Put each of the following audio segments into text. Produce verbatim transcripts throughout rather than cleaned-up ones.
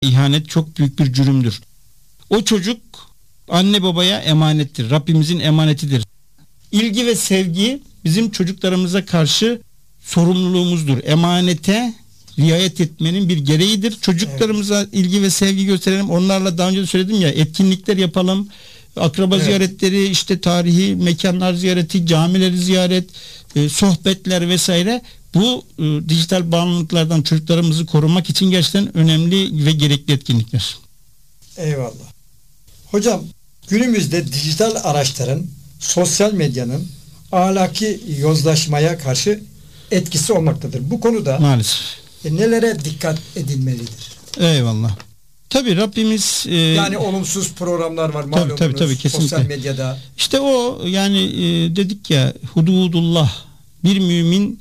İhanet çok büyük bir cürümdür. O çocuk anne babaya emanettir. Rabbimizin emanetidir. İlgi ve sevgi bizim çocuklarımıza karşı sorumluluğumuzdur. Emanete riayet etmenin bir gereğidir. Çocuklarımıza evet. ilgi ve sevgi gösterelim. Onlarla daha önce de söyledim ya, etkinlikler yapalım. Akraba evet. ziyaretleri, işte tarihi mekanlar ziyareti, camileri ziyaret, e, sohbetler vesaire. Bu e, dijital bağımlılıklardan çocuklarımızı korumak için gerçekten önemli ve gerekli etkinlikler. Eyvallah. Hocam, günümüzde dijital araçların, sosyal medyanın ahlaki yozlaşmaya karşı etkisi olmaktadır. Bu konuda maalesef e, nelere dikkat edilmelidir? Eyvallah. Tabii Rabbimiz e, yani olumsuz programlar var malumunuz tabii, tabii, tabii, sosyal medyada. İşte o yani e, dedik ya, hududullah, bir mümin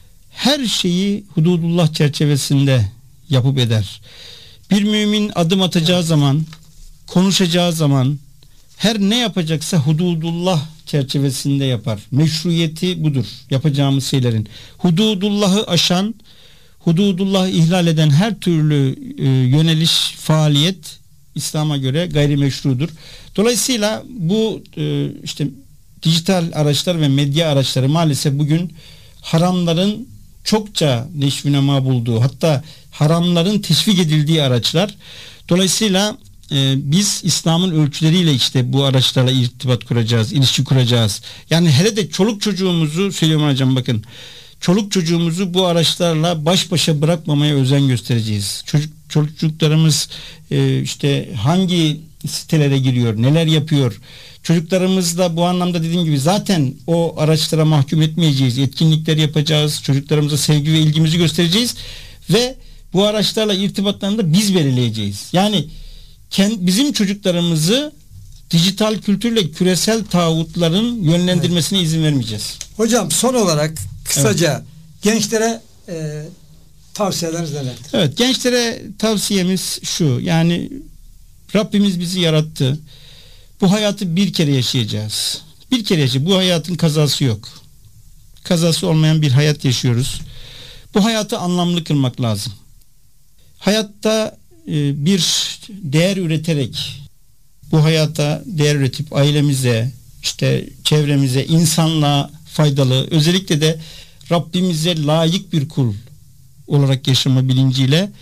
her şeyi hududullah çerçevesinde yapıp eder. Bir mümin adım atacağı evet. zaman, konuşacağı zaman, her ne yapacaksa hududullah çerçevesinde yapar. Meşruiyeti budur yapacağımız şeylerin. Hududullahı aşan, hududullahı ihlal eden her türlü e, yöneliş, faaliyet İslam'a göre gayrimeşrudur. Dolayısıyla bu e, işte dijital araçlar ve medya araçları maalesef bugün haramların çokça neşvinema bulduğu, hatta haramların teşvik edildiği araçlar. Dolayısıyla e, biz İslam'ın ölçüleriyle işte bu araçlarla irtibat kuracağız, ilişki kuracağız. Yani hele de çoluk çocuğumuzu söylüyorum hocam, bakın. Çoluk çocuğumuzu bu araçlarla baş başa bırakmamaya özen göstereceğiz. Çocuk çocuklarımız e, işte hangi sitelere giriyor, neler yapıyor. Çocuklarımızla bu anlamda dediğim gibi zaten o araçlara mahkum etmeyeceğiz. Etkinlikler yapacağız. Çocuklarımıza sevgi ve ilgimizi göstereceğiz ve bu araçlarla irtibatlarını da biz belirleyeceğiz. Yani kendi, bizim çocuklarımızı dijital kültürle küresel tağutların yönlendirmesine evet. izin vermeyeceğiz. Hocam, son olarak kısaca evet. gençlere e, tavsiyeleriniz nelerdir? Evet, gençlere tavsiyemiz şu: yani Rabbimiz bizi yarattı. Bu hayatı bir kere yaşayacağız. Bir kere yaşayacağız. Bu hayatın kazası yok. Kazası olmayan bir hayat yaşıyoruz. Bu hayatı anlamlı kılmak lazım. Hayatta e, bir değer üreterek, bu hayata değer üretip ailemize, işte çevremize, insanlığa faydalı, özellikle de Rabbimize layık bir kul olarak yaşama bilinciyle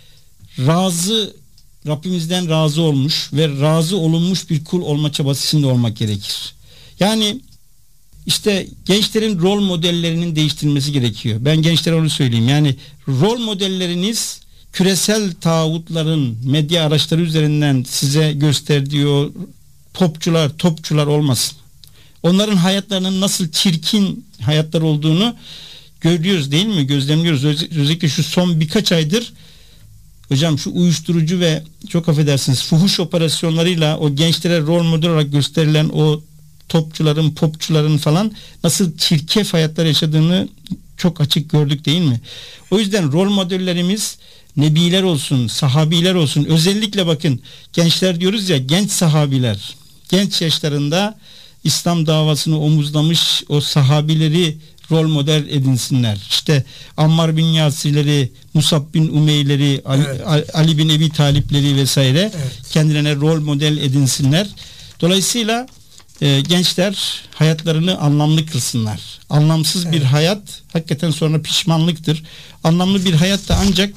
razı, Rabbimizden razı olmuş ve razı olunmuş bir kul olma çabası içinde olmak gerekir. Yani işte gençlerin rol modellerinin değiştirilmesi gerekiyor. Ben gençlere onu söyleyeyim. Yani rol modelleriniz küresel tağutların medya araçları üzerinden size gösterdiği o popçular, topçular olmasın. Onların hayatlarının nasıl çirkin hayatlar olduğunu görüyoruz değil mi? Gözlemliyoruz. Özellikle şu son birkaç aydır hocam şu uyuşturucu ve çok affedersiniz fuhuş operasyonlarıyla o gençlere rol model olarak gösterilen o topçuların, popçuların falan nasıl çirkef hayatlar yaşadığını çok açık gördük değil mi? O yüzden rol modellerimiz nebiler olsun, sahabiler olsun. Özellikle bakın, gençler diyoruz ya, genç sahabiler. Genç yaşlarında İslam davasını omuzlamış o sahabileri rol model edinsinler. İşte Ammar bin Yasirleri, Musab bin Umeyleri, Ali, evet. Ali bin Ebi Talipleri vesaire evet. kendilerine rol model edinsinler. Dolayısıyla e, gençler hayatlarını anlamlı kılsınlar. Anlamsız evet. bir hayat hakikaten sonra pişmanlıktır. Anlamlı bir hayat da ancak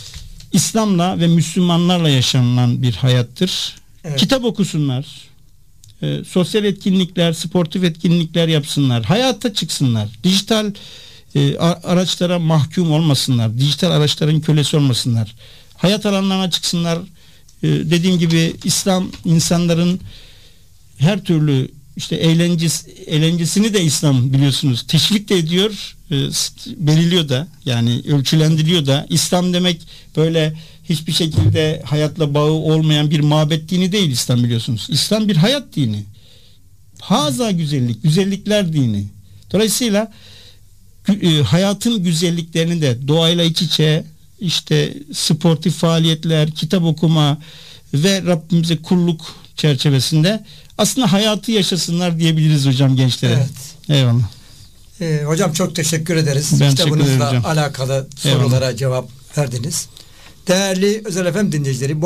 İslam'la ve Müslümanlarla yaşanılan bir hayattır. Evet. Kitap okusunlar. E, sosyal etkinlikler, sportif etkinlikler yapsınlar. Hayata çıksınlar. Dijital e, araçlara mahkum olmasınlar. Dijital araçların kölesi olmasınlar. Hayat alanlarına çıksınlar. E, dediğim gibi İslam insanların her türlü işte eğlencesi, eğlencesini de İslam biliyorsunuz teşvik de ediyor, e, belirliyor da, yani ölçülendiriyor da. İslam demek böyle hiçbir şekilde hayatla bağı olmayan bir mabet dini değil İslam, biliyorsunuz. İslam bir hayat dini. Haza güzellik, güzellikler dini. Dolayısıyla e, hayatın güzelliklerini de doğayla iç içe, işte sportif faaliyetler, kitap okuma ve Rabbimize kulluk çerçevesinde aslında hayatı yaşasınlar diyebiliriz hocam gençlere. Evet. Eyvallah. Ee, hocam çok teşekkür ederiz. Ben Kitabınızla alakalı sorulara Eyvallah. cevap verdiniz. Değerli Özel F M dinleyicileri,